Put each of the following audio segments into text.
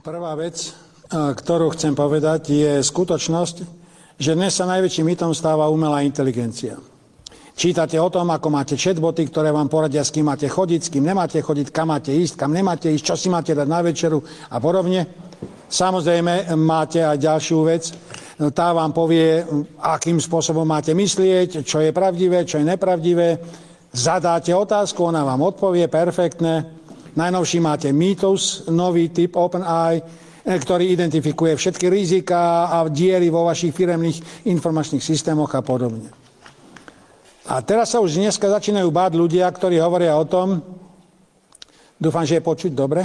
Prvá vec, ktorú chcem povedať, je skutočnosť, že dnes sa najväčším mýtom stáva umelá inteligencia. Čítate o tom, ako máte chatboty, ktoré vám poradia, s kým máte chodiť, s kým nemáte chodiť, kam máte ísť, kam nemáte ísť, čo si máte dať na večeru a podobne. Samozrejme, máte aj ďalšiu vec. Tá vám povie, akým spôsobom máte myslieť, čo je pravdivé, čo je nepravdivé. Zadáte otázku, ona vám odpovie perfektne. Najnovší máte Mythos, nový typ OpenAI, ktorý identifikuje všetky riziká a diery vo vašich firemných informačných systémoch a podobne. A teraz sa už dneska začínajú báť ľudia, ktorí hovoria o tom, dúfam, že je počuť dobre,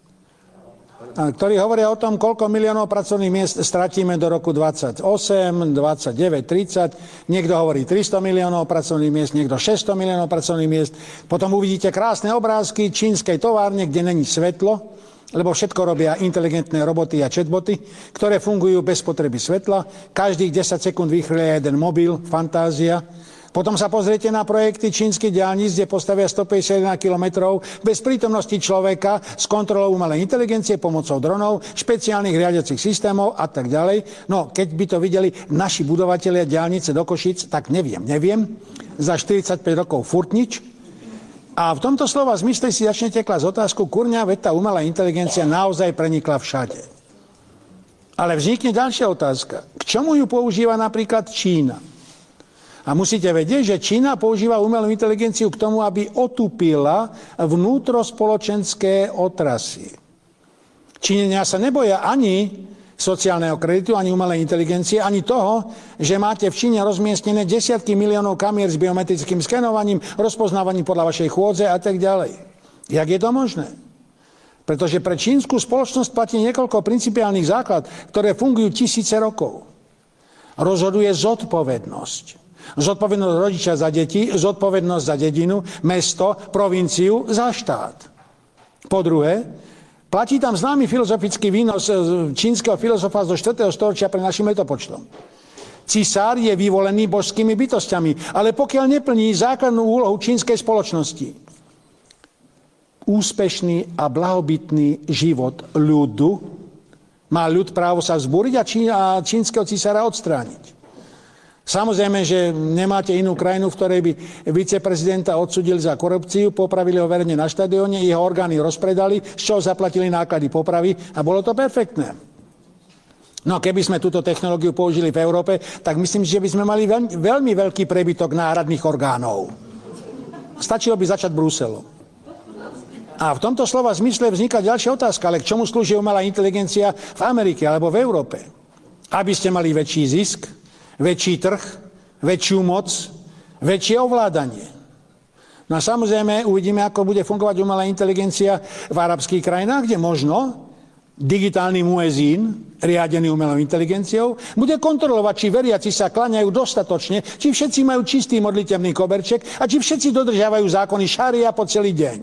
ktorí hovoria o tom, koľko miliónov pracovných miest stratíme do roku 28, 29, 30. Niekto hovorí 300 miliónov pracovných miest, niekto 600 miliónov pracovných miest. Potom uvidíte krásne obrázky čínskej továrne, kde není svetlo, lebo všetko robia inteligentné roboty a chatboty, ktoré fungujú bez potreby svetla. Každých 10 sekúnd vychrlia jeden mobil, fantázia. Potom sa pozriete na projekty čínskych diaľnic, kde postavia 151 kilometrov bez prítomnosti človeka s kontrolou umelej inteligencie pomocou dronov, špeciálnych riadiacich systémov a tak ďalej. No, keď by to videli naši budovatelia diaľnice do Košíc, tak neviem. Za 45 rokov furt nič. A v tomto slova zmysle si začnete klásť otázku, kurňa, veď tá umelá inteligencia naozaj prenikla všade. Ale vznikne ďalšia otázka. K čomu ju používa napríklad Čína? A musíte vedieť, že Čína používa umelú inteligenciu k tomu, aby otupila vnútrospoločenské otrasy. Číňania sa neboja ani sociálneho kreditu, ani umelej inteligencie, ani toho, že máte v Číne rozmiestnené desiatky miliónov kamier s biometrickým skenovaním, rozpoznávaním podľa vašej chôdze a tak ďalej. Jak je to možné? Pretože pre čínsku spoločnosť platí niekoľko principiálnych základ, ktoré fungujú tisíce rokov. Rozhoduje zodpovednosť. Zodpovednosť rodiča za deti, zodpovednosť za dedinu, mesto, provinciu, za štát. Po druhé, platí tam známy filozofický výnos čínskeho filozofa zo 4. storočia pre našim letopočtom. Cisár je vyvolený božskými bytostiami, ale pokiaľ neplní základnú úlohu čínskej spoločnosti, úspešný a blahobytný život ľudu, má ľud právo sa vzbúriť a čínskeho cisára odstrániť. Samozrejme, že nemáte inú krajinu, v ktorej by viceprezidenta odsúdili za korupciu, popravili ho verne na štadióne, jeho orgány rozpredali, z čoho zaplatili náklady popravy a bolo to perfektné. No keby sme túto technológiu použili v Európe, tak myslím, že by sme mali veľmi veľký prebytok náhradných orgánov. Stačilo by začať Bruselom. A v tomto slova zmysle vzniká ďalšia otázka, ale k čomu slúži umelá inteligencia v Amerike alebo v Európe? Aby ste mali väčší zisk, väčší trh, väčšiu moc, väčšie ovládanie. No a samozrejme uvidíme, ako bude fungovať umelá inteligencia v arabských krajinách, kde možno digitálny muezín, riadený umelou inteligenciou, bude kontrolovať, či veriaci sa kláňajú dostatočne, či všetci majú čistý modlitebný koberček a či všetci dodržiavajú zákony šaria po celý deň.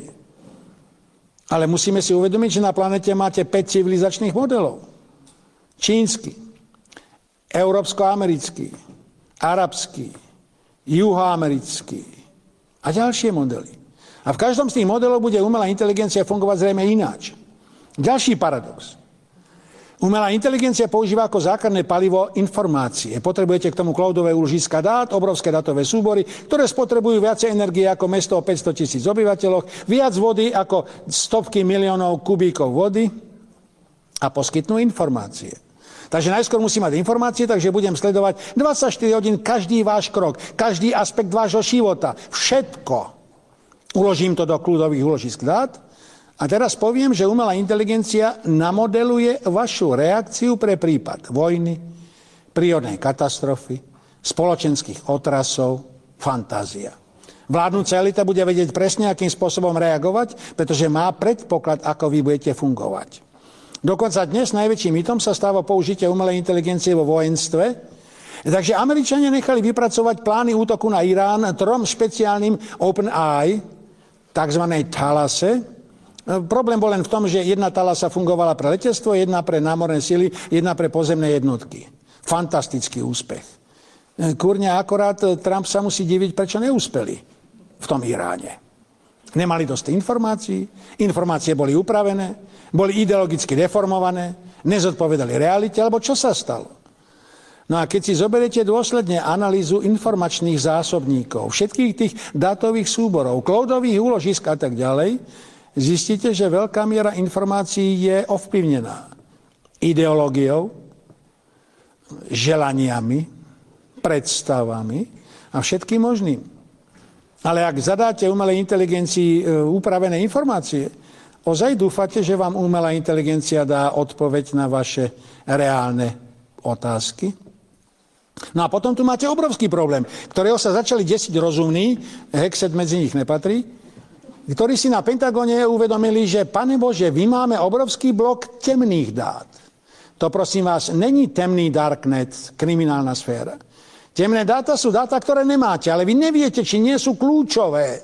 Ale musíme si uvedomiť, že na planete máte 5 civilizačných modelov. Čínsky, európsko-americký, arabský, juhoamerický a ďalšie modely. A v každom z tých modelov bude umelá inteligencia fungovať zrejme ináč. Ďalší paradox. Umelá inteligencia používa ako základné palivo informácie. Potrebujete k tomu cloudové úložiska dát, obrovské datové súbory, ktoré spotrebujú viacej energie ako mesto o 500 000 obyvateľoch, viac vody ako stovky miliónov kubíkov vody a poskytnú informácie. Takže najskôr musím mať informácie, takže budem sledovať 24 hodín každý váš krok, každý aspekt vášho života. Všetko. Uložím to do kľudových úložisk dát. A teraz poviem, že umelá inteligencia namodeluje vašu reakciu pre prípad vojny, prírodnej katastrofy, spoločenských otrasov, fantázia. Vládnúca elita bude vedieť presne, akým spôsobom reagovať, pretože má predpoklad, ako vy budete fungovať. Dokonca dnes najväčším mýtom sa stáva použitie umelej inteligencie vo vojenstve. Takže Američania nechali vypracovať plány útoku na Irán 3 špeciálnym OpenAI, takzvanej Thalase. Problém bol len v tom, že jedna Thalasa fungovala pre letectvo, jedna pre námorné sily, jedna pre pozemné jednotky. Fantastický úspech. Kurňa, akorát Trump sa musí diviť, prečo neúspeli v tom Iráne. Nemali dosť informácií, informácie boli upravené, boli ideologicky deformované, nezodpovedali realite, alebo čo sa stalo? No a keď si zoberiete dôsledne analýzu informačných zásobníkov, všetkých tých dátových súborov, cloudových úložisk a tak ďalej, zistíte, že veľká miera informácií je ovplyvnená ideológiou, želaniami, predstavami a všetkým možným. Ale ak zadáte umelej inteligencii upravené informácie, ozaj dúfate, že vám umelá inteligencia dá odpoveď na vaše reálne otázky? No a potom tu máte obrovský problém, ktorého sa začali desiť rozumní, Hexet medzi nich nepatrí, ktorí si na Pentagóne uvedomili, že Pane Bože, vy máme obrovský blok temných dát. To prosím vás, není temný darknet, kriminálna sféra. Temné dáta sú dáta, ktoré nemáte, ale vy neviete, či nie sú kľúčové.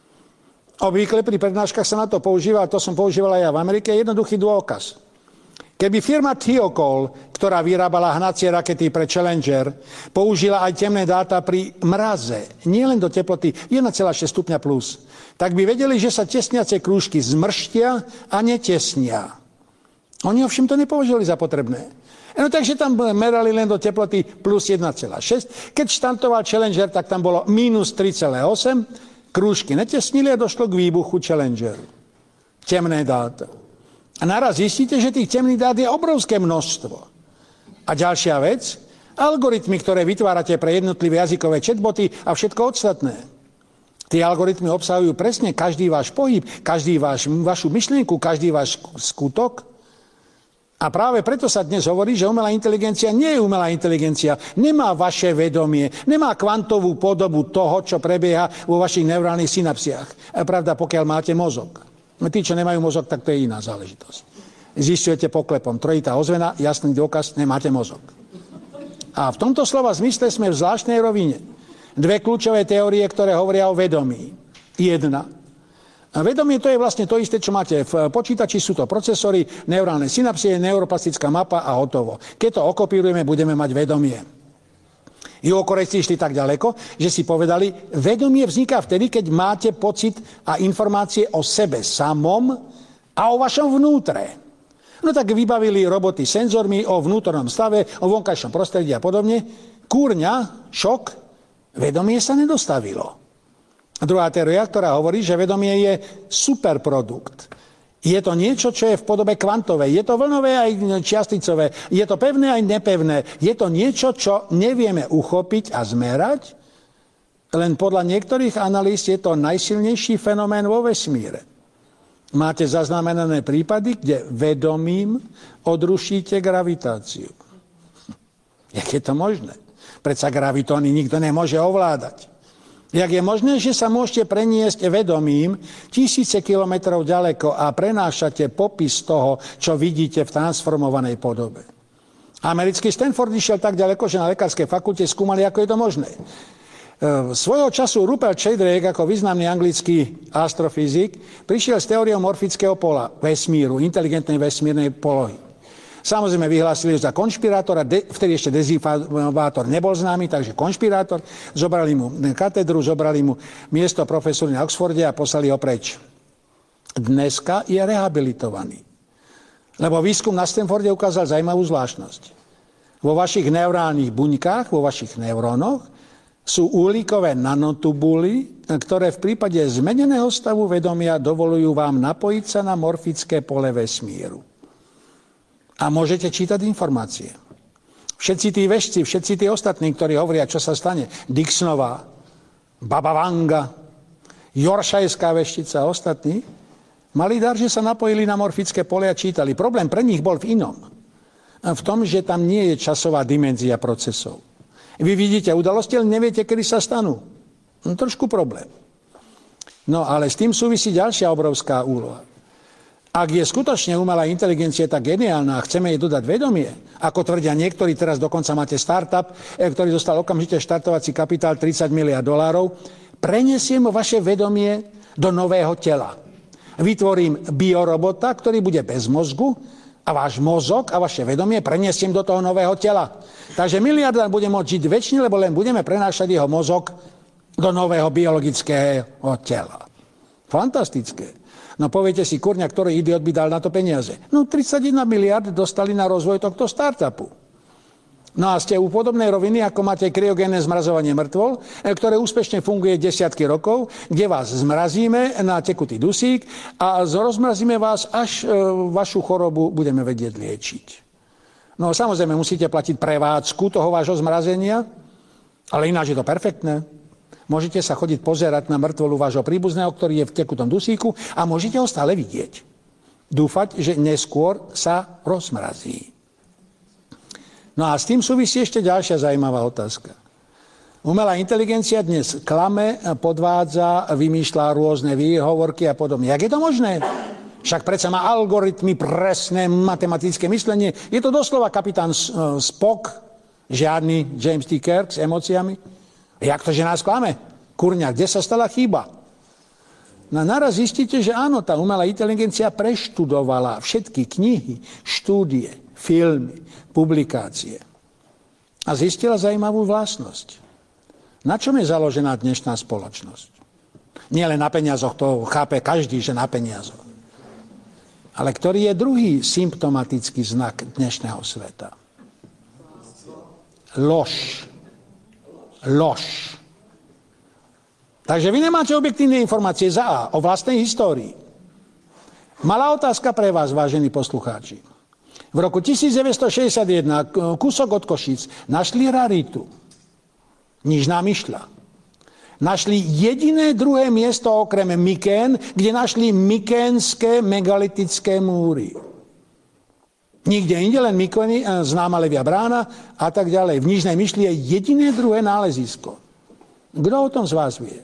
Obvykle pri prednáškach sa na to používa, a to som používal aj ja v Amerike, jednoduchý dôkaz. Keby firma Thiokol, ktorá vyrábala hnacie rakety pre Challenger, použila aj temné dáta pri mraze, nielen do teploty 1,6 stupňa plus, tak by vedeli, že sa tesniace krúžky zmrštia a netesnia. Oni ovšem to nepovažovali za potrebné. No takže tam merali len do teploty plus 1,6. Keď štartoval Challenger, tak tam bolo minus 3,8. Krúžky netesnili a došlo k výbuchu Challengeru. Temné dáta. A naraz zistíte, že tých temných dát je obrovské množstvo. A ďalšia vec, algoritmy, ktoré vytvárate pre jednotlivé jazykové chatboty a všetko ostatné. Tie algoritmy obsahujú presne každý váš pohyb, každý vašu myšlienku, každý váš skutok. A práve preto sa dnes hovorí, že umelá inteligencia nie je umelá inteligencia, nemá vaše vedomie, nemá kvantovú podobu toho, čo prebieha vo vašich neurálnych synapsiách. Pravda, pokiaľ máte mozog. Tí, čo nemajú mozog, tak to je iná záležitosť. Zisťujete poklepom. Trojitá ozvena, jasný dôkaz, nemáte mozog. A v tomto slova zmysle sme v zvláštnej rovine. Dve kľúčové teórie, ktoré hovoria o vedomí. Jedna. A vedomie to je vlastne to isté, čo máte v počítači, sú to procesory, neurálne synapsie, neuroplastická mapa a hotovo. Keď to okopírujeme, budeme mať vedomie. Juhokorejci išli tak ďaleko, že si povedali, vedomie vzniká vtedy, keď máte pocit a informácie o sebe samom a o vašom vnútre. No tak vybavili roboty senzormi o vnútornom stave, o vonkajšom prostredí a podobne. Kúrňa, šok, vedomie sa nedostavilo. A druhá teória, ktorá hovorí, že vedomie je superprodukt. Je to niečo, čo je v podobe kvantovej. Je to vlnové aj čiasticové. Je to pevné aj nepevné. Je to niečo, čo nevieme uchopiť a zmerať. Len podľa niektorých analýz je to najsilnejší fenomén vo vesmíre. Máte zaznamenané prípady, kde vedomím odrušíte gravitáciu. Jak je to možné? Predsa gravitóny nikto nemôže ovládať. Jak je možné, že sa môžete preniesť vedomím tisíce kilometrov ďaleko a prenášate popis toho, čo vidíte v transformovanej podobe. Americký Stanford išiel tak ďaleko, že na lekárskej fakulte skúmali, ako je to možné. Svojho času Rupert Sheldrake, ako významný anglický astrofyzik, prišiel s teóriou morfického pola vesmíru, inteligentnej vesmírnej polohy. Samozrejme vyhlásili za konšpirátora, vtedy ešte dezinformátor nebol známy, takže konšpirátor. Zobrali mu katedru, zobrali mu miesto profesoru na Oxforde a poslali ho preč. Dneska je rehabilitovaný. Lebo výskum na Stanforde ukázal zaujímavú zvláštnosť. Vo vašich neurálnych buňkách, vo vašich neurónoch sú uhlíkové nanotubuly, ktoré v prípade zmeneného stavu vedomia dovolujú vám napojiť sa na morfické pole vesmíru. A môžete čítať informácie. Všetci tí vešci, všetci tí ostatní, ktorí hovoria, čo sa stane, Dixonová, Baba Vanga, Yorkshiretská veštica a ostatní, mali dar, že sa napojili na morfické pole a čítali. Problém pre nich bol v inom. V tom, že tam nie je časová dimenzia procesov. Vy vidíte udalosti, ale neviete, kedy sa stanú. No, trošku problém. No ale s tým súvisí ďalšia obrovská úloha. Ak je skutočne umelá inteligencia tak geniálna a chceme jej dodať vedomie, ako tvrdia niektorí, teraz dokonca máte startup, ktorý dostal okamžite štartovací kapitál $30 miliárd, prenesiem vaše vedomie do nového tela. Vytvorím biorobota, ktorý bude bez mozgu a váš mozog a vaše vedomie prenesiem do toho nového tela. Takže miliardár bude môcť žiť večne, lebo len budeme prenášať jeho mozog do nového biologického tela. Fantastické. No poviete si, kurňa, ktorý idiot by dal na to peniaze? No 31 miliard dostali na rozvoj tohto startupu. No a ste u podobnej roviny, ako máte kryogénne zmrazovanie mŕtvol, ktoré úspešne funguje desiatky rokov, kde vás zmrazíme na tekutý dusík a rozmrazíme vás, až vašu chorobu budeme vedieť liečiť. No samozrejme, musíte platiť prevádzku toho vášho zmrazenia, ale ináč je to perfektné. Môžete sa chodiť pozerať na mŕtvolu vášho príbuzného, ktorý je v tekutom dusíku a môžete ho stále vidieť. Dúfať, že neskôr sa rozmrazí. No a s tým súvisí ešte ďalšia zaujímavá otázka. Umelá inteligencia dnes klame, podvádza, vymýšľa rôzne výhovorky a podobne. Jak je to možné? Však predsa má algoritmy, presné matematické myslenie. Je to doslova kapitán Spock, žiadny James T. Kirk s emóciami. Jak to, že nás klame? Kurňa, kde sa stala chyba? No naraz zistíte, že áno, tá umelá inteligencia preštudovala všetky knihy, štúdie, filmy, publikácie. A zistila zaujímavú vlastnosť. Na čom je založená dnešná spoločnosť? Nie len na peniazoch, to chápe každý, že na peniazoch. Ale ktorý je druhý symptomatický znak dnešného sveta? Lož. Lož. Takže vy nemáte objektívne informácie za A o vlastnej histórii. Malá otázka pre vás, vážení poslucháči. V roku 1961 kúsok od Košíc našli raritu. Nič nám išla. Našli jediné druhé miesto okrem Mykén, kde našli mykénske megalitické múry. Nikde inde, len Mykény, známa Levia brána a tak ďalej. V Nižnej Myšli je jediné druhé nálezisko. Kto o tom z vás vie?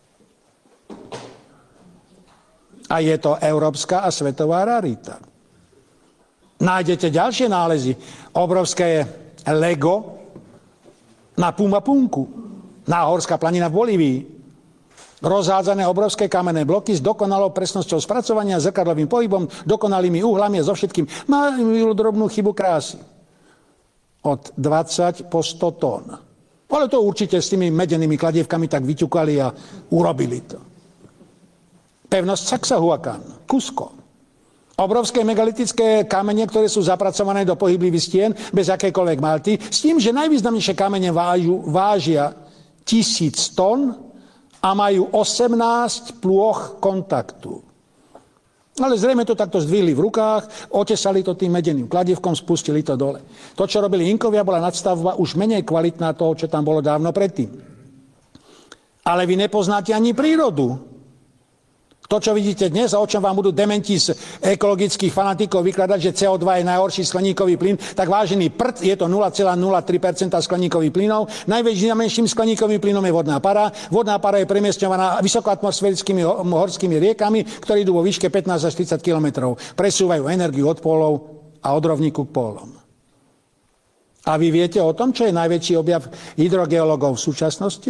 A je to európska a svetová rarita. Nájdete ďalšie nálezy. Obrovské Lego na Pumapunku, na Horská planina v Bolívii. Rozhádzané obrovské kamenné bloky s dokonalou presnosťou spracovania, zrkadlovým pohybom, dokonalými uhlami a so všetkým. Majú drobnú chybu krásy. Od 20 po 100 tón. Ale to určite s tými medenými kladievkami tak vyťukali a urobili to. Pevnosť Sacsayhuacan, Cusco. Obrovské megalitické kamene, ktoré sú zapracované do pohyblivých stien bez akékoľvek malty, s tým, že najvýznamnejšie kamene vážia 1000 tón a majú 18 plôch kontaktu. Ale zrejme to takto zdvihli v rukách, otesali to tým medeným kladivkom, spustili to dole. To, čo robili Inkovia, bola nadstavba už menej kvalitná toho, čo tam bolo dávno predtým. Ale vy nepoznáte ani prírodu. To, čo vidíte dnes a o čom vám budú dementi z ekologických fanatikov vykladať, že CO2 je najhorší skleníkový plyn, tak vážený prd, je to 0,03% skleníkových plynov. Najmenším skleníkovým plynom je vodná para. Vodná para je premiestňovaná vysokoatmosférickými horskými riekami, ktoré idú vo výške 15 až 30 kilometrov. Presúvajú energiu od pólov a od rovníku k pólom. A vy viete o tom, čo je najväčší objav hydrogeológov v súčasnosti?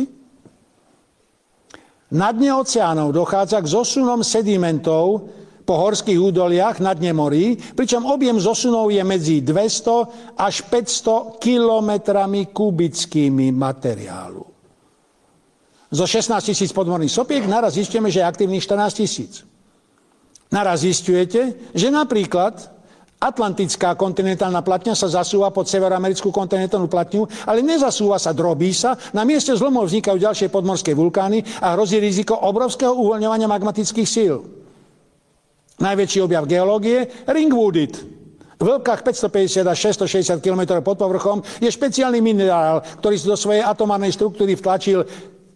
Na dne oceánov dochádza k zosunom sedimentov po horských údoliach na dne morí, pričom objem zosunov je medzi 200 až 500 kilometrami kubickými materiálu. Zo 16 000 podmorných sopiek naraz zistujeme, že je aktívnych 14 000. Naraz zistujete, že napríklad Atlantická kontinentálna platňa sa zasúva pod severoamerickú kontinentálnu platňu, ale nezasúva sa, drobí sa. Na mieste zlomov vznikajú ďalšie podmorské vulkány a hrozí riziko obrovského uvoľňovania magmatických síl. Najväčší objav geológie, Ringwoodit. V hĺbkach 550 až 660 km pod povrchom je špeciálny minerál, ktorý do svojej atomárnej štruktúry vtlačil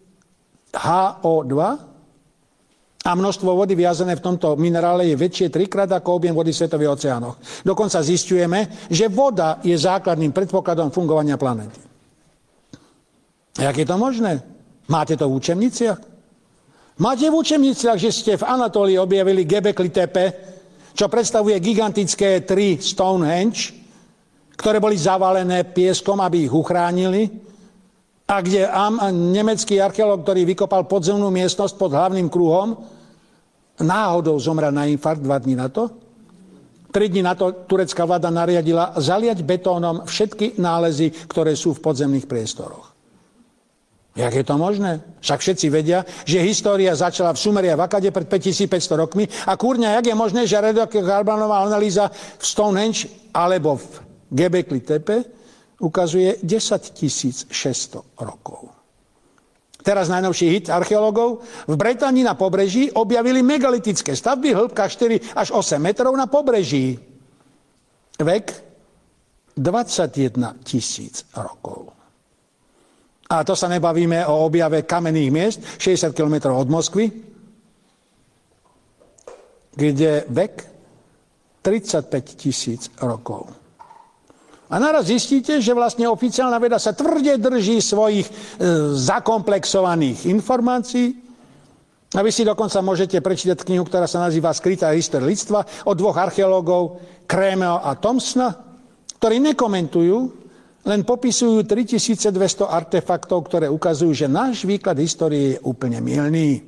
HO2, a množstvo vody viazané v tomto minerále je väčšie 3-krát ako objem vody v svetových oceánoch. Dokonca zisťujeme, že voda je základným predpokladom fungovania planéty. A jak je to možné? Máte to v učebniciach? Máte v učebniciach, že ste v Anatólii objavili Göbekli Tepe, čo predstavuje gigantické 3 Stonehenge, ktoré boli zavalené pieskom, aby ich uchránili, a kde nemecký archeológ, ktorý vykopal podzemnú miestnosť pod hlavným kruhom, náhodou zomrel na infarkt 2 dní na to. 3 dní na to turecká vláda nariadila zaliať betónom všetky nálezy, ktoré sú v podzemných priestoroch. Jak je to možné? Však všetci vedia, že história začala v Sumerii a v Akade pred 5500 rokmi a kurňa, jak je možné, že radioaktivná analýza v Stonehenge alebo v Göbekli Tepe ukazuje 10 600 rokov. Teraz najnovší hit archeológov. V Británii na pobreží objavili megalitické stavby, hĺbka 4 až 8 metrov na pobreží. Vek 21 000 rokov. A to sa nebavíme o objave kamenných miest 60 km od Moskvy, kde vek 35 000 rokov. A naraz zistíte, že vlastne oficiálna veda sa tvrde drží svojich zakomplexovaných informácií. A vy si dokonca môžete prečítať knihu, ktorá sa nazýva Skrytá história ľudstva od dvoch archeológov, Krémeo a Thompsona, ktorí nekomentujú, len popisujú 3200 artefaktov, ktoré ukazujú, že náš výklad histórie je úplne mylný.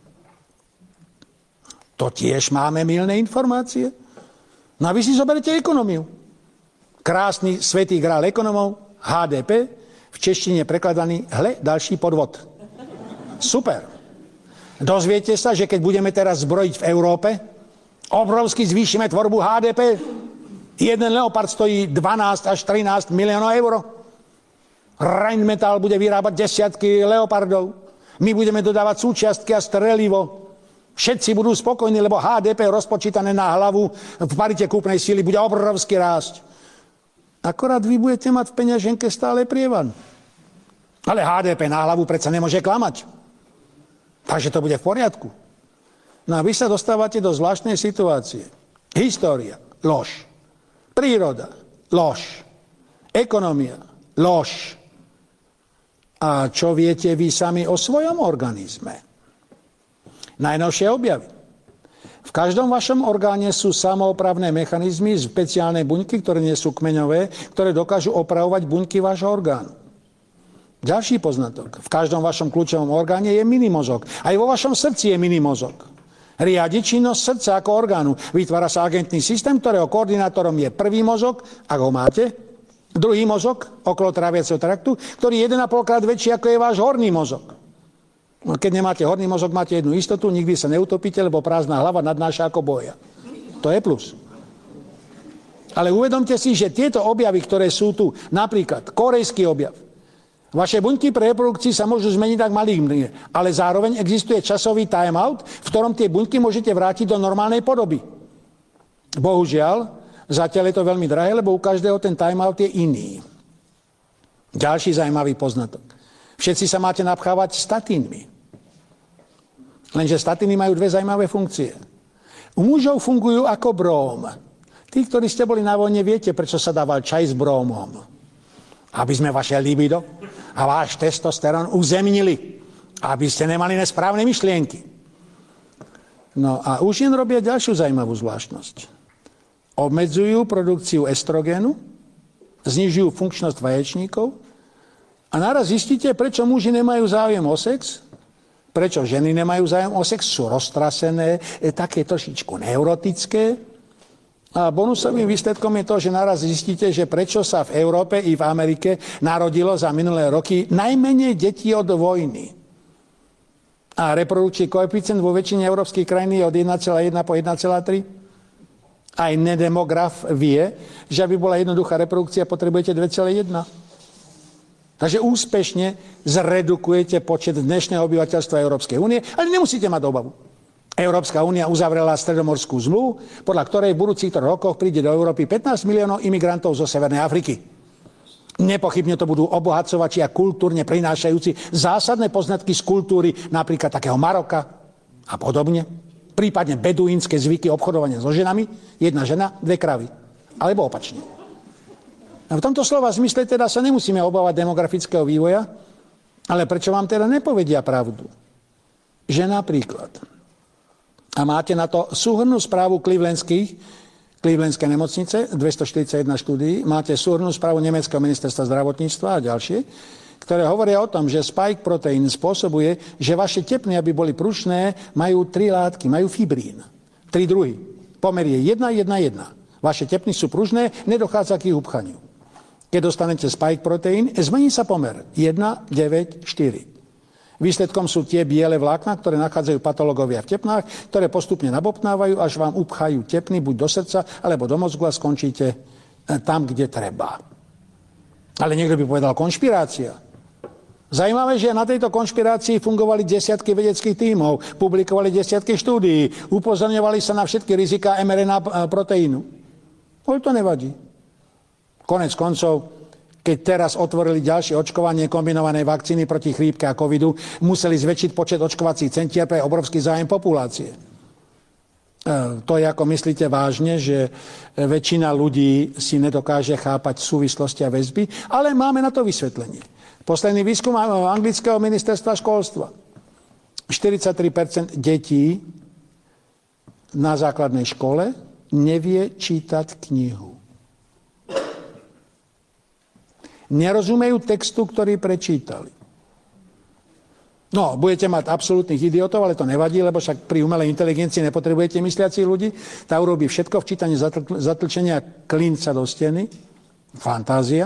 To tiež máme mylné informácie. No a vy si zoberete ekonómiu. Krásny svätý grál ekonomov, HDP, v češtine prekladaný, ďalší podvod. Super. Dozviete sa, že keď budeme teraz zbrojiť v Európe, obrovsky zvýšime tvorbu HDP. Jeden Leopard stojí 12 až 13 miliónov eur. Rheinmetall bude vyrábať desiatky Leopardov. My budeme dodávať súčiastky a strelivo. Všetci budú spokojní, lebo HDP rozpočítané na hlavu v parite kúpnej síly bude obrovsky rásť. Akorát vy budete mať v peňaženke stále prievan. Ale HDP na hlavu predsa nemôže klamať. Takže to bude v poriadku. No a vy sa dostávate do zvláštnej situácie. História, lož. Príroda, lož. Ekonomia, lož. A čo viete vy sami o svojom organizme? Najnovšie objavy. V každom vašom orgáne sú samoopravné mechanizmy, špeciálne buňky, ktoré nie sú kmeňové, ktoré dokážu opravovať buňky vášho orgánu. Ďalší poznatok. V každom vašom kľúčovom orgáne je minimozog. Aj vo vašom srdci je minimozog. Riadi činnosť srdca ako orgánu. Vytvára sa agentný systém, ktorého koordinátorom je prvý mozog, ak ho máte, druhý mozog okolo tráviaceho traktu, ktorý je 1,5 krát väčší ako je váš horný mozog. Keď nemáte horný mozog, máte jednu istotu, nikdy sa neutopíte, lebo prázdna hlava nadnáša ako boja. To je plus. Ale uvedomte si, že tieto objavy, ktoré sú tu, napríklad korejský objav, vaše buňky pre reprodukciu sa môžu zmeniť tak maligne, ale zároveň existuje časový time-out, v ktorom tie buňky môžete vrátiť do normálnej podoby. Bohužiaľ, zatiaľ je to veľmi drahé, lebo u každého ten time-out je iný. Ďalší zaujímavý poznatok. Všetci sa máte napchávať statínmi. Lenže statíny majú dve zaujímavé funkcie. U mužov fungujú ako bróm. Tí, ktorí ste boli na vojne, viete, prečo sa dával čaj s brómom. Aby sme vaše libido a váš testosterón uzemnili. Aby ste nemali nesprávne myšlienky. No a už jen robia ďalšiu zaujímavú zvláštnosť. Obmedzujú produkciu estrogénu, znižujú funkčnosť vaječníkov a naraz zistíte, prečo muži nemajú záujem o sex, prečo ženy nemajú záujem o sex, sú roztrasené, také trošičku neurotické. A bonusovým výsledkom je to, že naraz zistíte, že prečo sa v Európe i v Amerike narodilo za minulé roky najmenej detí od vojny. A reprodukčný koeficient vo väčšine európskych krajín je od 1,1 po 1,3. Aj nedemograf vie, že aby bola jednoduchá reprodukcia, potrebujete 2,1. Takže úspešne zredukujete počet dnešného obyvateľstva Európskej únie, ale nemusíte mať obavu. Európska únia uzavrela stredomorskú zmluvu, podľa ktorej v budúcich 3 rokoch príde do Európy 15 miliónov imigrantov zo Severnej Afriky. Nepochybne to budú obohacovači a kultúrne prinášajúci zásadné poznatky z kultúry, napríklad takého Maroka a podobne. Prípadne beduínske zvyky obchodovania so ženami, 1 žena, 2 kravy. Alebo opačne. A v tomto slova zmysle teda sa nemusíme obávať demografického vývoja, ale prečo vám teda nepovedia pravdu? Že napríklad, a máte na to súhrnnú správu Clevelandskej nemocnice, 241 štúdií, máte súhrnnú správu Nemeckého ministerstva zdravotníctva a ďalšie, ktoré hovoria o tom, že spike proteín spôsobuje, že vaše tepny, aby boli prušné, majú 3 látky, majú fibrín. 3 druhy. Pomer je 1:1:1. Vaše tepny sú pružné, nedochádza k ich upchaniu. Keď dostanete spike proteín, zmení sa pomer 1:9:4. Výsledkom sú tie biele vlákna, ktoré nachádzajú patológovia v tepnách, ktoré postupne nabobtnávajú, až vám upchajú tepny buď do srdca, alebo do mozgu a skončíte tam, kde treba. Ale niekto by povedal konšpirácia. Zajímavé, že na tejto konšpirácii fungovali desiatky vedeckých tímov, publikovali desiatky štúdií, upozorňovali sa na všetky riziká mRNA proteínu. Ale to nevadí. Konec koncov, keď teraz otvorili ďalšie očkovanie kombinovanej vakcíny proti chrípke a covidu, museli zväčšiť počet očkovacích centier pre obrovský zájem populácie. To je, ako myslíte vážne, že väčšina ľudí si nedokáže chápať súvislosti a väzby, ale máme na to vysvetlenie. Posledný výskum anglického ministerstva školstva. 43% detí na základnej škole nevie čítať knihu. Nerozumejú textu, ktorý prečítali. No, budete mať absolútnych idiotov, ale to nevadí, lebo však pri umelej inteligencii nepotrebujete mysliacich ľudí. Tá urobí všetko, včítanie zatlčenia klinca do steny. Fantázia.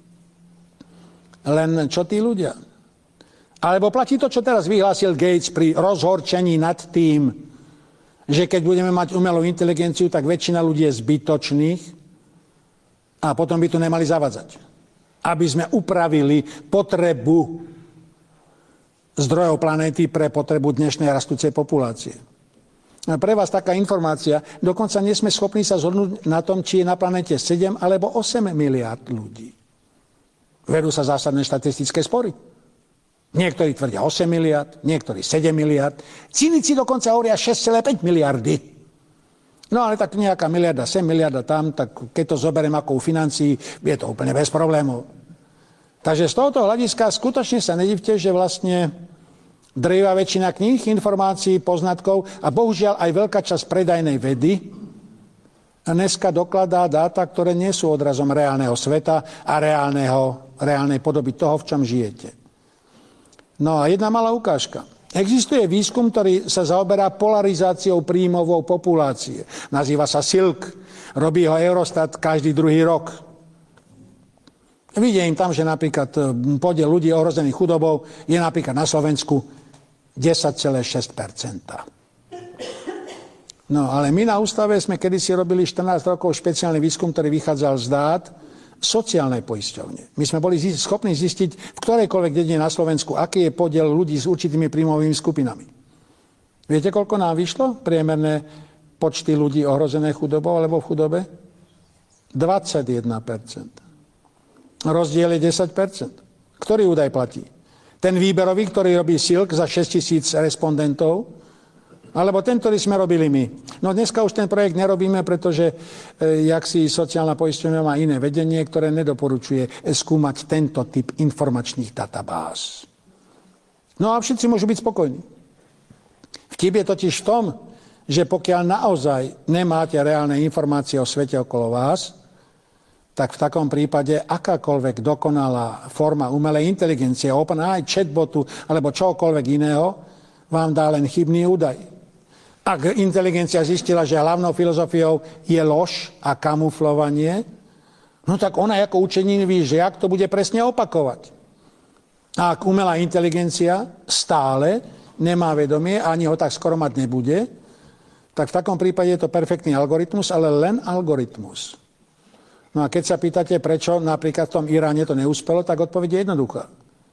Len čo tí ľudia? Alebo platí to, čo teraz vyhlásil Gates pri rozhorčení nad tým, že keď budeme mať umelú inteligenciu, tak väčšina ľudí je zbytočných a potom by tu nemali zavadzať. Aby sme upravili potrebu zdrojov planéty pre potrebu dnešnej rastúcej populácie. Pre vás taká informácia, dokonca nie sme schopní sa zhodnúť na tom, či je na planéte 7 alebo 8 miliárd ľudí. Vedú sa zásadné štatistické spory. Niektorí tvrdia 8 miliárd, niektorí 7 miliárd. Cynici dokonca hovoria 6,5 miliardy. No ale tak nejaká miliarda sem, miliarda tam, tak keď to zoberiem ako u financií, je to úplne bez problémov. Takže z tohoto hľadiska skutočne sa nedivte, že vlastne drvivá väčšina kníh, informácií, poznatkov a bohužiaľ aj veľká časť predajnej vedy dneska dokladá dáta, ktoré nie sú odrazom reálneho sveta a reálnej podoby toho, v čom žijete. No a jedna malá ukážka. Existuje výskum, ktorý sa zaoberá polarizáciou príjmovou populácie. Nazýva sa SILK. Robí ho Eurostat každý druhý rok. Vidím tam, že napríklad podiel ľudí ohrozených chudobou je napríklad na Slovensku 10,6%. No ale my na ústave sme kedysi robili 14 rokov špeciálny výskum, ktorý vychádzal z dát sociálnej poisťovne. My sme boli schopní zistiť v ktorejkoľvek dedine na Slovensku, aký je podiel ľudí s určitými príjmovými skupinami. Viete, koľko nám vyšlo? Priemerné počty ľudí ohrozené chudobou alebo v chudobe? 21%. Rozdiel je 10%. Ktorý údaj platí? Ten výberový, ktorý robí SILK za 6 000 respondentov, alebo ten, ktorý sme robili my. No dneska už ten projekt nerobíme, pretože jaksi sociálna poisťovňa má iné vedenie, ktoré nedoporučuje skúmať tento typ informačných databáz. No a všetci môžu byť spokojní. Vtip je totiž v tom, že pokiaľ naozaj nemáte reálne informácie o svete okolo vás, tak v takom prípade akákoľvek dokonalá forma umelej inteligencie, OpenAI, chatbotu alebo čokoľvek iného, vám dá len chybný údaj. Ak inteligencia zistila, že hlavnou filozofiou je lož a kamuflovanie, no tak ona ako učenivý žiak to bude presne opakovať. A ak umelá inteligencia stále nemá vedomie, ani ho tak skoro mať nebude, tak v takom prípade je to perfektný algoritmus, ale len algoritmus. No a keď sa pýtate, prečo napríklad v tom Iráne to neúspelo, tak odpoveď je jednoduchá.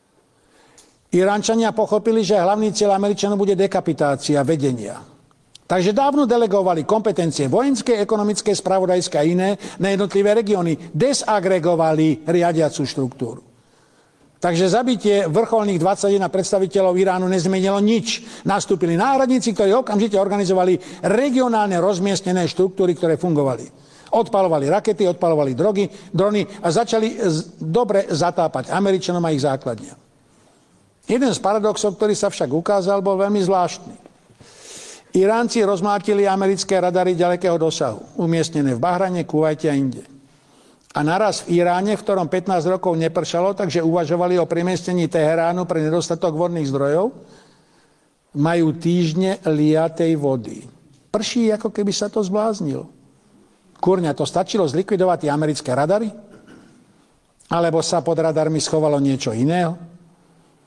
Iránčania pochopili, že hlavný cieľ Američanov bude dekapitácia vedenia. Takže dávno delegovali kompetencie vojenské, ekonomické, spravodajské a iné na jednotlivé regióny. Desagregovali riadiacu štruktúru. Takže zabitie vrcholných 21 predstaviteľov Iránu nezmenilo nič. Nastúpili náhradníci, ktorí okamžite organizovali regionálne rozmiestnené štruktúry, ktoré fungovali. Odpalovali rakety, odpalovali drony a začali dobre zatápať Američanom a ich základňa. Jeden z paradoxov, ktorý sa však ukázal, bol veľmi zvláštny. Iránci rozmlátili americké radary ďalekého dosahu, umiestnené v Bahrajne, Kuvajte a inde. A naraz v Iráne, v ktorom 15 rokov nepršalo, takže uvažovali o premiestnení Teheránu pre nedostatok vodných zdrojov, majú týždne liatej vody. Prší, ako keby sa to zbláznilo. Kurňa, to stačilo zlikvidovať tie americké radary? Alebo sa pod radarmi schovalo niečo iného?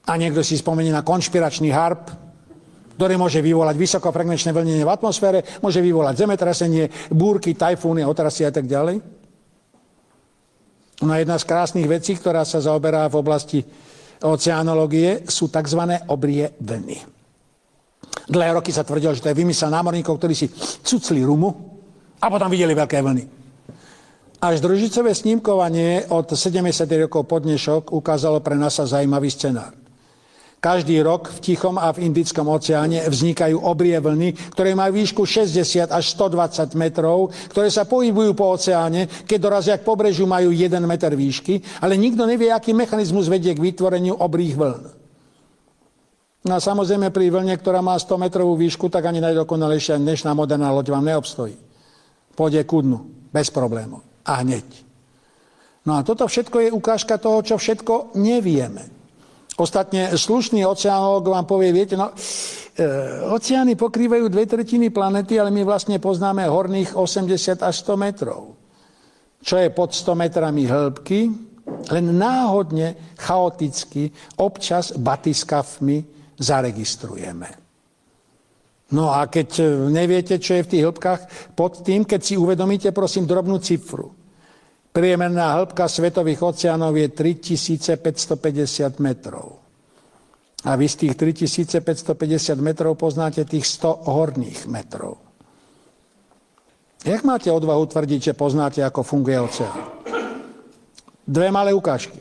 A niekto si spomenie na konšpiračný harp, ktorý môže vyvolať vysokofrekvenčné vlnenie v atmosfére, môže vyvolať zemetrasenie, búrky, tajfúny, otrasy a tak ďalej. No a jedna z krásnych vecí, ktorá sa zaoberá v oblasti oceanológie, sú tzv. Obrie vlny. Dlhé roky sa tvrdilo, že to je vymysel námorníkov, ktorí si cucli rumu a potom videli veľké vlny. Až družicové snímkovanie od 70. rokov po dnešok ukázalo pre NASA zaujímavý scenár. Každý rok v Tichom a v Indickom oceáne vznikajú obrie vlny, ktoré majú výšku 60 až 120 metrov, ktoré sa pohybujú po oceáne, keď dorazia k pobrežiu, majú 1 meter výšky, ale nikto nevie, aký mechanizmus vedie k vytvoreniu obrých vln. No a samozrejme pri vlne, ktorá má 100 metrovú výšku, tak ani najdokonalejšia dnešná moderná loď vám neobstojí. Pôjde ku dnu, bez problémov. A hneď. No a toto všetko je ukážka toho, čo všetko nevieme. Ostatne slušný oceánológ vám povie, viete, oceány pokrývajú 2/3 planety, ale my vlastne poznáme horných 80 až 100 metrov. Čo je pod 100 metrami hĺbky, len náhodne, chaoticky, občas batiskafmi zaregistrujeme. No a keď neviete, čo je v tých hĺbkach, pod tým, keď si uvedomíte, prosím, drobnú cifru. Priemerná hĺbka svetových oceánov je 3550 metrov. A vy z tých 3550 metrov poznáte tých 100 horných metrov. Jak máte odvahu tvrdiť, že poznáte, ako funguje oceán? Dve malé ukážky.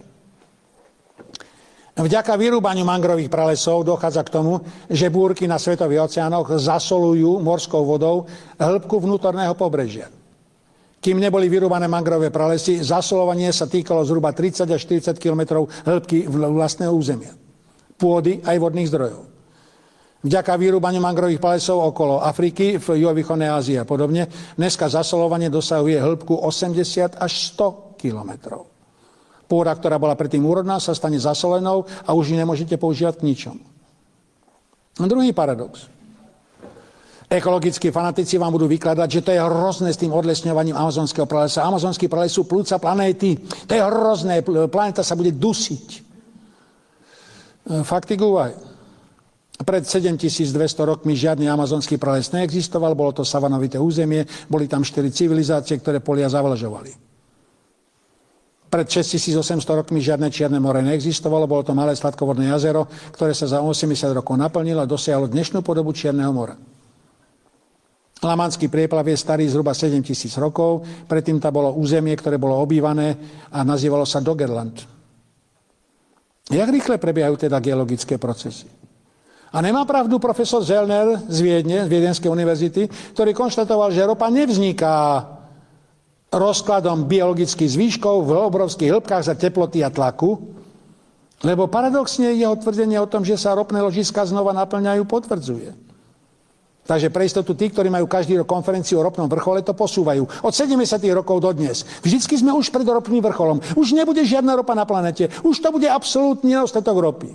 Vďaka vyrúbaniu mangrových pralesov dochádza k tomu, že búrky na svetových oceánoch zasolujú morskou vodou hĺbku vnútorného pobrežia. Kým neboli vyrúbané mangrové pralesy, zasolovanie sa týkalo zhruba 30 až 40 km hĺbky vlastného územia. Pôdy aj vodných zdrojov. Vďaka vyrúbaniu mangrových pralesov okolo Afriky, v juhovýchodnej Ázii a podobne, dneska zasolovanie dosahuje hĺbku 80 až 100 km. Pôda, ktorá bola predtým úrodná, sa stane zasolenou a už ju nemôžete používať k ničomu. Druhý paradox. Ekologickí fanatici vám budú vykladať, že to je hrozné s tým odlesňovaním amazonského pralesa. Amazonský prales sú pľúca planéty. To je hrozné. Planéta sa bude dusiť. Fakty k úvahe. Pred 7200 rokmi žiadny amazonský prales neexistoval. Bolo to savanovité územie. Boli tam 4 civilizácie, ktoré polia zavlažovali. Pred 6800 rokmi žiadne Čierne more neexistovalo. Bolo to malé sladkovodné jazero, ktoré sa za 80 rokov naplnilo a dosiahlo dnešnú podobu Čierneho mora. Lamanský prieplav je starý zhruba 7000 rokov, predtým tam bolo územie, ktoré bolo obývané a nazývalo sa Doggerland. Jak rýchle prebiehajú teda geologické procesy? A nemá pravdu profesor Zellner z Viedne, z Viedenskej univerzity, ktorý konštatoval, že ropa nevzniká rozkladom biologických zvýškov v obrovských hĺbkach za teploty a tlaku, lebo paradoxne jeho tvrdenie o tom, že sa ropné ložiska znova naplňajú, potvrdzuje. Takže pre istotu tí, ktorí majú každý rok konferenciu o ropnom vrchole, to posúvajú. Od 70. rokov do dnes. Vždycky sme už pred ropným vrcholom. Už nebude žiadna ropa na planete. Už to bude absolútny nedostatok ropy.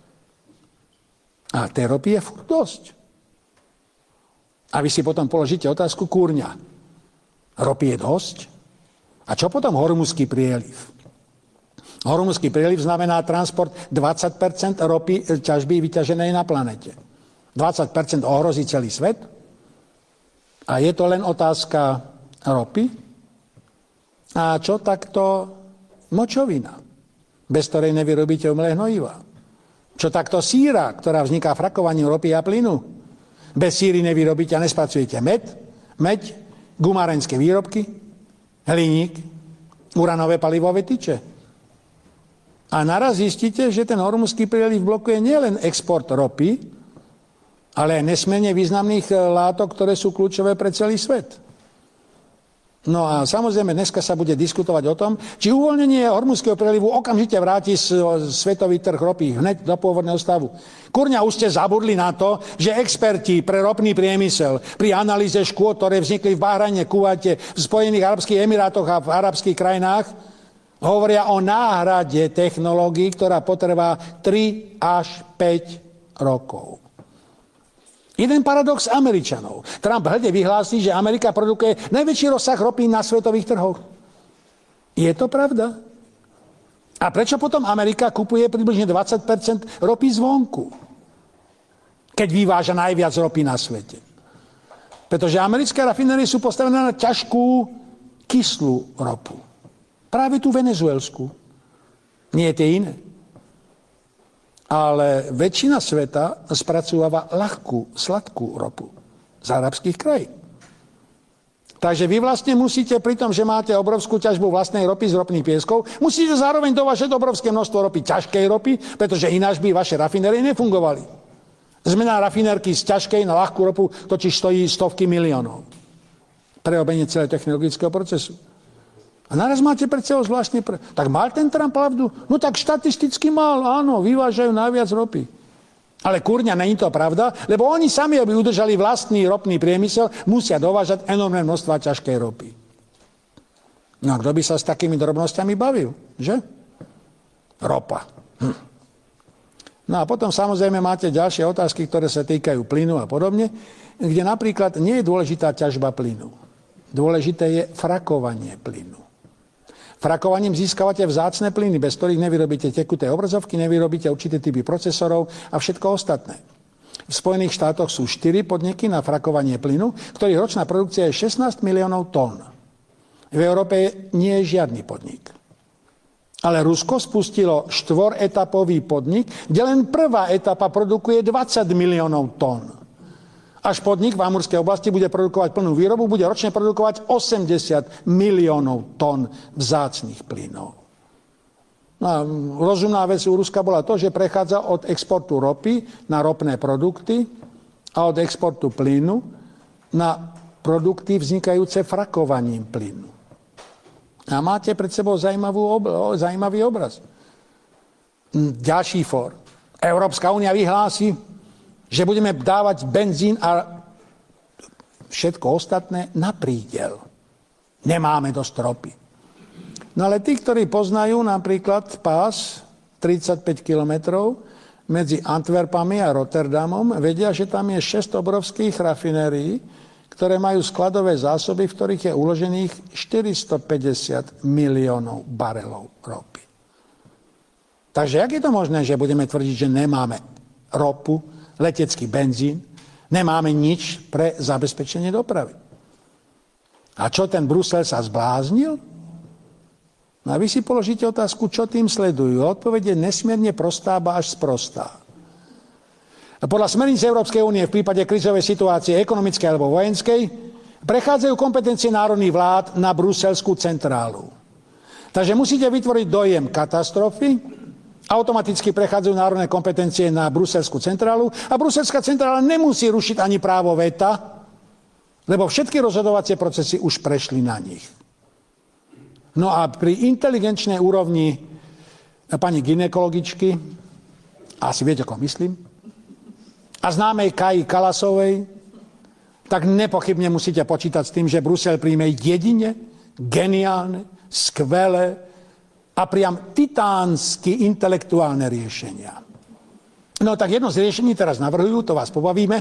A tej ropy je furt dosť. A vy si potom položíte otázku, kúrňa. Ropy je dosť? A čo potom Hormuzský prieliv? Hormuzský prieliv znamená transport 20% ropy ťažby vyťaženej na planete. 20% ohrozí celý svet? A je to len otázka ropy? A čo takto močovina, bez ktorej nevyrobíte umelé hnojiva? Čo takto síra, ktorá vzniká frakovaním ropy a plynu? Bez síry nevyrobíte a nespracujete meď, gumárenské výrobky, hliník, uranové palivové tyče. A naraz zistíte, že ten Hormuzský prieliv blokuje nielen export ropy, ale aj nesmierne významných látok, ktoré sú kľúčové pre celý svet. No a samozrejme, dneska sa bude diskutovať o tom, či uvoľnenie Hormuzského prielivu okamžite vráti svetový trh ropy hneď do pôvodného stavu. Kurňa, už ste zabudli na to, že experti pre ropný priemysel pri analýze škôd, ktoré vznikli v Bahrajne, Kuvajte, v Spojených arabských emirátoch a v arabských krajinách, hovoria o náhrade technológií, ktorá potrvá 3 až 5 rokov. Jeden paradox Američanov. Trump hrdie vyhlási, že Amerika produkuje najväčší rozsah ropy na svetových trhoch. Je to pravda? A prečo potom Amerika kupuje približne 20% ropy zvonku, keď vyváža najviac ropy na svete? Pretože americké rafinérie sú postavené na ťažkú kyslú ropu. Práve tú venezuelskú. Nie tie iné. Ale väčšina sveta spracováva ľahkú, sladkú ropu z arabských krajín. Takže vy vlastne musíte, pri tom, že máte obrovskú ťažbu vlastnej ropy z ropných pieskov, musíte zároveň dovážať obrovské množstvo ropy, ťažkej ropy, pretože ináč by vaše rafinérie nefungovali. Zmena rafinérky z ťažkej na ľahkú ropu totiž stojí stovky miliónov. Prerobenie celého technologického procesu. A naraz máte pred sebou zvláštne... Tak mal ten Trump pravdu? No tak štatisticky mal, áno, vyvážajú najviac ropy. Ale kurňa, není to pravda, lebo oni sami, aby udržali vlastný ropný priemysel, musia dovážať enormné množstva ťažkej ropy. No a kto by sa s takými drobnosťami bavil, že? Ropa. No a potom samozrejme máte ďalšie otázky, ktoré sa týkajú plynu a podobne, kde napríklad nie je dôležitá ťažba plynu. Dôležité je frakovanie plynu. Frakovaním získavate vzácne plyny, bez ktorých nevyrobíte tekuté obrazovky, nevyrobíte určité typy procesorov a všetko ostatné. V Spojených štátoch sú 4 podniky na frakovanie plynu, ktorých ročná produkcia je 16 miliónov tón. V Európe nie je žiadny podnik. Ale Rusko spustilo 4-etapový podnik, kde len prvá etapa produkuje 20 miliónov tón. Až podnik v Amurskej oblasti bude produkovať plnú výrobu, bude ročne produkovať 80 miliónov tón vzácnych plynov. No a rozumná vec u Ruska bola to, že prechádza od exportu ropy na ropné produkty a od exportu plynu na produkty vznikajúce frakovaním plynu. A máte pred sebou zaujímavý obraz. Ďalší fór. Európska únia vyhlási, že budeme dávať benzín a všetko ostatné na prídel. Nemáme dosť ropy. No ale tí, ktorí poznajú napríklad pás 35 kilometrov medzi Antwerpami a Rotterdamom, vedia, že tam je 6 obrovských rafinérií, ktoré majú skladové zásoby, v ktorých je uložených 450 miliónov barelov ropy. Takže jak je to možné, že budeme tvrdiť, že nemáme ropu, letecký benzín, nemáme nič pre zabezpečenie dopravy? A čo, ten Brusel sa zbláznil? No a vy si položíte otázku, čo tým sledujú. Odpoveď je nesmierne prostá, ba až sprostá. Podľa smerníc Európskej únie v prípade krízovej situácie ekonomickej alebo vojenskej prechádzajú kompetencie národných vlád na bruselskú centrálu. Takže musíte vytvoriť dojem katastrofy, automaticky prechádzajú národné kompetencie na bruselskú centrálu a bruselská centrála nemusí rušiť ani právo veta, lebo všetky rozhodovacie procesy už prešli na nich. No a pri inteligenčnej úrovni pani gynekologičky, asi viete, ako myslím, a známej Kaji Kalasovej, tak nepochybne musíte počítať s tým, že Brusel príjme jedine geniálne, skvelé a priam titánsky intelektuálne riešenia. No tak jedno z riešení teraz navrhujú, to vás pobavíme.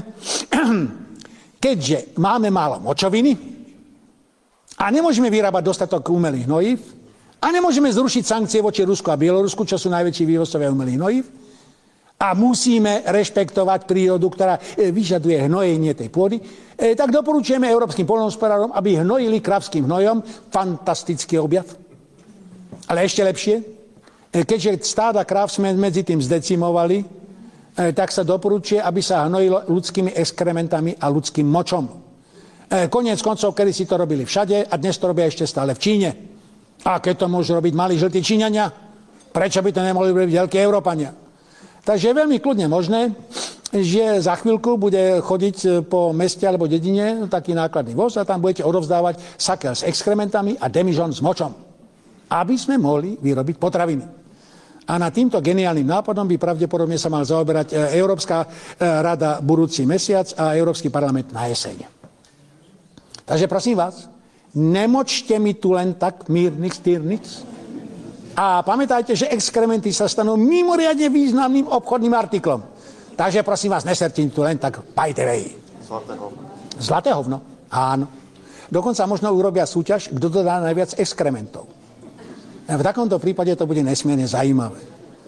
Keďže máme málo močoviny a nemôžeme vyrábať dostatok umelých hnojív a nemôžeme zrušiť sankcie voči Rusku a Bielorusku, čo sú najväčší vývozcovia umelých hnojív, a musíme rešpektovať prírodu, ktorá vyžaduje hnojenie tej pôdy, tak doporučujeme európskym poľnohospodárom, aby hnojili kravským hnojom. Fantastický objav. Ale ešte lepšie, keďže stáda kráv sme medzi tým zdecimovali, tak sa doporučuje, aby sa hnojilo ľudskými exkrementami a ľudským močom. Koniec koncov, kedy si to robili všade a dnes to robia ešte stále v Číne. A keď to môžu robiť malí žltí Číňania, prečo by to nemohli robiť veľkí Európania? Takže je veľmi kľudne možné, že za chvíľku bude chodiť po meste alebo dedine taký nákladný voz a tam budete odovzdávať sakel s exkrementami a demižon s močom, aby sme mohli vyrobiť potraviny. A nad týmto geniálnym nápadom by pravdepodobne sa mal zaoberať Európska rada budúci mesiac a Európsky parlament na jeseň. Takže prosím vás, nemočte mi tu len tak mírnych stýrnic. A pamätajte, že exkrementy sa stanú mimoriadne významným obchodným artiklom. Takže prosím vás, neserte tu len tak pajtevej. Zlaté hovno. Zlaté hovno? Áno. Dokonca možno urobia súťaž, kto dodá najviac exkrementov. V takomto prípade to bude nesmierne zaujímavé.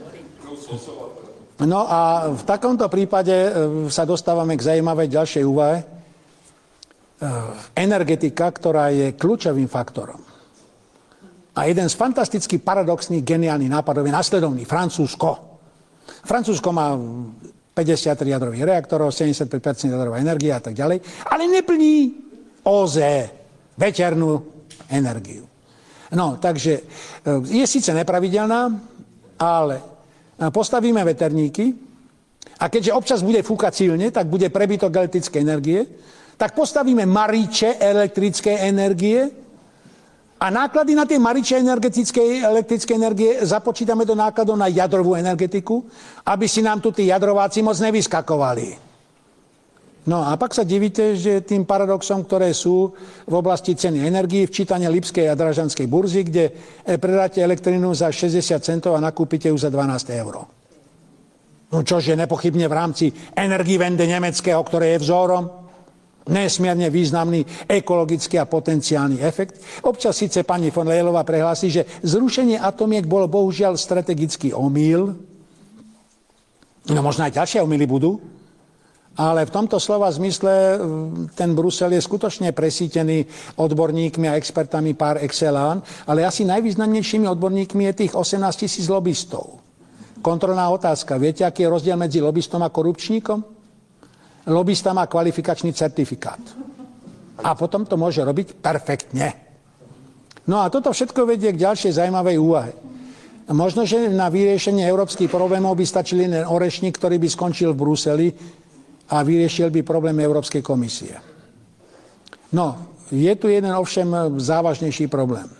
No a v takomto prípade sa dostávame k zaujímavej ďalšej úvahe. Energetika, ktorá je kľúčovým faktorom. A jeden z fantasticky paradoxných, geniálnych nápadov je nasledovný. Francúzsko. Francúzsko má 53 jadrových reaktorov, 75% jadrová energia a tak ďalej, ale neplní OZE, veternú energiu. No, takže je síce nepravidelná, ale postavíme veterníky a keďže občas bude fúkať silne, tak bude prebytok elektrickej energie, tak postavíme mariče elektrické energie a náklady na tie mariče elektrické energie započítame do nákladov na jadrovú energetiku, aby si nám tu tí jadrováci moc nevyskakovali. No a pak sa divíte, že tým paradoxom, ktoré sú v oblasti ceny energií, včítanie Lipskej a Dražanskej burzy, kde predáte elektrinu za 60 centov a nakúpite ju za 12 eur. No čože nepochybne v rámci Energiewende nemeckého, ktoré je vzorom, nesmierne významný ekologický a potenciálny efekt. Občas síce pani von Leylová prehlási, že zrušenie atomiek bolo bohužiaľ strategický omyl. No možno aj ďalšie omyly budú. Ale v tomto slova zmysle ten Brusel je skutočne presítený odborníkmi a expertami par excellence, ale asi najvýznamnejšími odborníkmi je tých 18 000 lobistov. Kontrolná otázka. Viete, aký je rozdiel medzi lobistom a korupčníkom? Lobista má kvalifikačný certifikát. A potom to môže robiť perfektne. No a toto všetko vedie k ďalšej zaujímavej úvahe. Možno, že na vyriešenie európskych problémov by stačil len orešník, ktorý by skončil v Bruseli a vyriešil by problém Európskej komisie. No, je tu jeden ovšem závažnejší problém.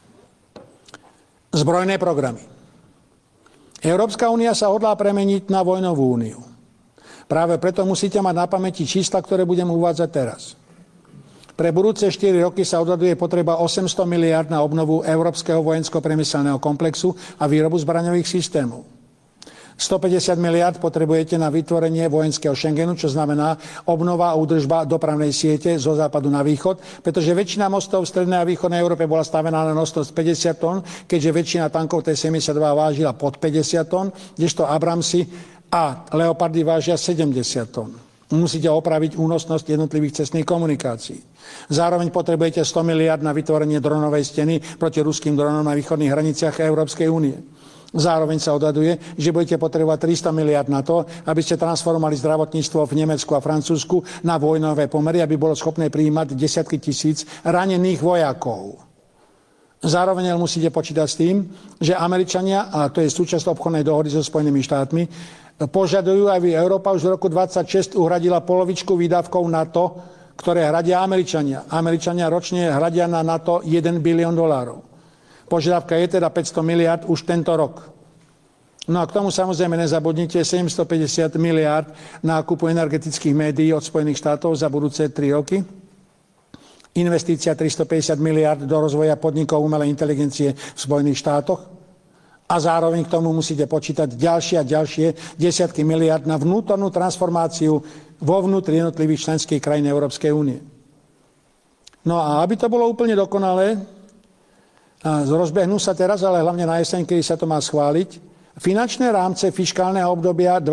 Zbrojné programy. Európska únia sa hodlá premeniť na vojnovú úniu. Práve preto musíte mať na pamäti čísla, ktoré budem uvádzať teraz. Pre budúce 4 roky sa odhaduje potreba 800 miliárd na obnovu európskeho vojensko-priemyselného komplexu a výrobu zbraňových systémov. 150 miliárd potrebujete na vytvorenie vojenského Schengenu, čo znamená obnova a údržba dopravnej siete zo západu na východ, pretože väčšina mostov v strednej a východnej Európe bola stavená na nosnosť 50 tón, keďže väčšina tankov T-72 vážila pod 50 tón, kdežto Abramsy a Leopardy vážia 70 tón. Musíte opraviť únosnosť jednotlivých cestných komunikácií. Zároveň potrebujete 100 miliárd na vytvorenie dronovej steny proti ruským dronom na východných hraniciach Európskej únie. Zároveň sa odhaduje, že budete potrebovať 300 miliárd na to, aby ste transformovali zdravotníctvo v Nemecku a Francúzsku na vojnové pomery, aby bolo schopné prijímať desiatky tisíc ranených vojakov. Zároveň musíte počítať s tým, že Američania, a to je súčasť obchodnej dohody so Spojenými štátmi, požadujú, aby Európa už v roku 2026 uhradila polovičku výdavkov NATO, ktoré hradia Američania. Američania ročne hradia na NATO $1 bilión. Požiadavka je teda 500 miliárd už tento rok. No a k tomu samozrejme nezabudnite 750 miliárd nákupu energetických médií od Spojených štátov za budúce 3 roky. Investícia 350 miliárd do rozvoja podnikov umelej inteligencie v Spojených štátoch. A zároveň k tomu musíte počítať ďalšie a ďalšie desiatky miliárd na vnútornú transformáciu vo vnútri jednotlivých členských krajín Európskej únie. No a aby to bolo úplne dokonalé, rozbehnú sa teraz, ale hlavne na jeseň, kedy sa to má schváliť, finančné rámce fiškálneho obdobia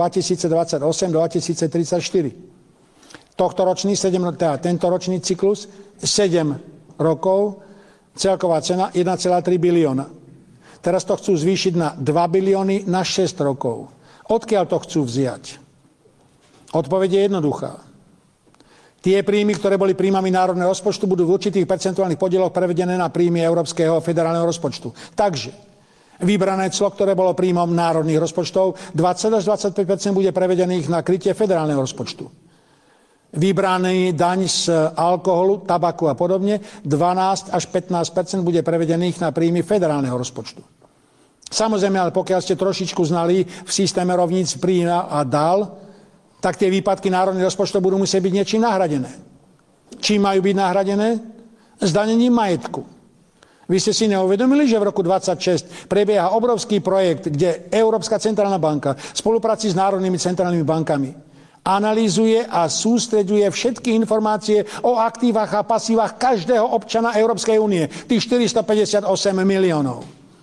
2028-2034. Tento ročný cyklus 7 rokov, celková cena 1,3 bilióna. Teraz to chcú zvýšiť na 2 bilióny na 6 rokov. Odkiaľ to chcú vziať? Odpoveď je jednoduchá. Tie príjmy, ktoré boli príjmami národného rozpočtu, budú v určitých percentuálnych podieloch prevedené na príjmy Európskeho federálneho rozpočtu. Takže vybrané clo, ktoré bolo príjmom národných rozpočtov, 20 až 25% bude prevedených na krytie federálneho rozpočtu. Vybraný daň z alkoholu, tabaku a podobne, 12 až 15% bude prevedených na príjmy federálneho rozpočtu. Samozrejme, ale pokiaľ ste trošičku znali v systéme rovníc príjma a dál, tak tie výpadky národných rozpočtov budú musieť byť niečím nahradené. Čím majú byť nahradené? Zdanením majetku. Vy ste si neuvedomili, že v roku 2026 prebieha obrovský projekt, kde Európska centrálna banka v spolupráci s národnými centrálnymi bankami analýzuje a sústreďuje všetky informácie o aktívach a pasívach každého občana Európskej únie. Tých 458 miliónov.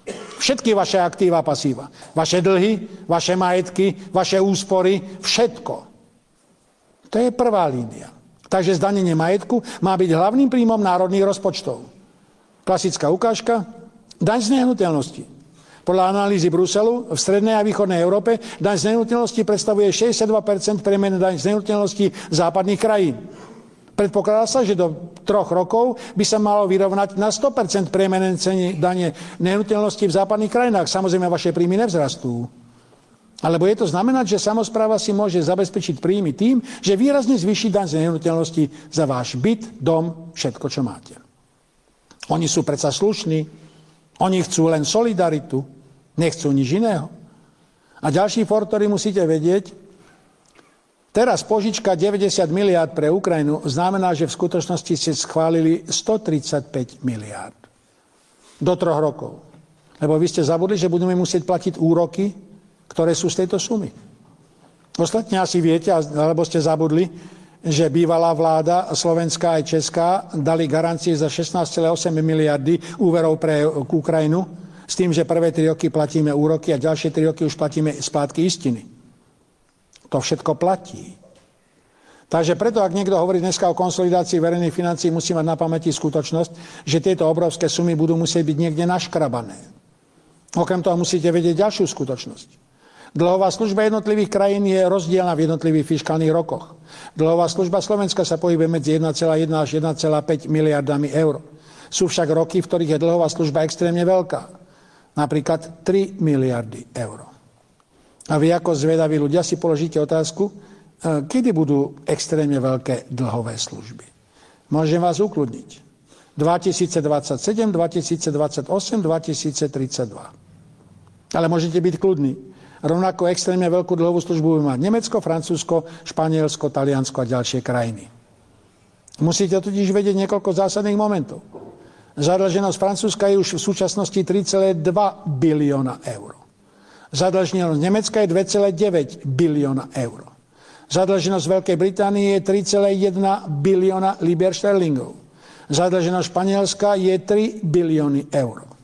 Všetky vaše aktíva, pasíva. Vaše dlhy, vaše majetky, vaše úspory, všetko. To je prvá línia. Takže zdanenie majetku má byť hlavným príjmom národných rozpočtov. Klasická ukážka, daň z nehnuteľnosti. Podľa analýzy Bruselu v strednej a východnej Európe daň z nehnuteľnosti predstavuje 62% priemernej daň z nehnuteľnosti západných krajín. Predpokladá sa, že do 3 rokov by sa malo vyrovnať na 100% priemernej ceny dane nehnuteľnosti v západných krajinách. Samozrejme, vaše príjmy nevzrastú. Ale bude to znamenať, že samospráva si môže zabezpečiť príjmy tým, že výrazne zvýši daň z nehnuteľnosti za váš byt, dom, všetko, čo máte. Oni sú predsa slušní, oni chcú len solidaritu, nechcú nič iného. A ďalší for, ktorý musíte vedieť, teraz požička 90 miliárd pre Ukrajinu znamená, že v skutočnosti ste schválili 135 miliárd. Do 3 rokov. Lebo vy ste zabudli, že budeme musieť platiť úroky, ktoré sú z tejto sumy. Ostatne asi viete, alebo ste zabudli, že bývalá vláda, slovenská aj česká, dali garancie za 16,8 miliardy úverov pre Ukrajinu, s tým, že prvé 3 roky platíme úroky a ďalšie 3 roky už platíme splátky istiny. To všetko platí. Takže preto, ak niekto hovorí dneska o konsolidácii verejných financií, musí mať na pamäti skutočnosť, že tieto obrovské sumy budú musieť byť niekde naškrabané. Okrem toho musíte vedieť ďalšiu skutočnosť. Dlhová služba jednotlivých krajín je rozdielna v jednotlivých fiškálnych rokoch. Dlhová služba Slovenska sa pohybuje medzi 1,1 až 1,5 miliardami eur. Sú však roky, v ktorých je dlhová služba extrémne veľká. Napríklad 3 miliardy eur. A vy ako zvedaví ľudia si položíte otázku, kedy budú extrémne veľké dlhové služby. Môžem vás ukludniť. 2027, 2028, 2032. Ale môžete byť kľudní. Rovnako extrémne veľkú dlhovú službu by mať Nemecko, Francúzsko, Španielsko, Taliansko a ďalšie krajiny. Musíte totiž vedieť niekoľko zásadných momentov. Zadlženosť Francúzska je už v súčasnosti 3,2 bilióna eur. Zadlženosť Nemecka je 2,9 bilióna eur. Zadlženosť Veľkej Británie je 3,1 bilióna libier šterlingov. Zadlženosť Španielska je 3 bilióny eur.